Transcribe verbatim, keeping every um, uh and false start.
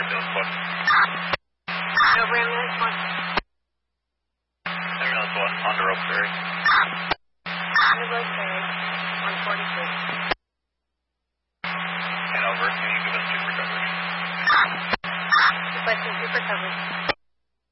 ambulance one. Over ambulance one. Ambulance one, on the rope ferry. On the rope ferry, one forty-two. And over, can you give us two for coverage? Requesting two for coverage.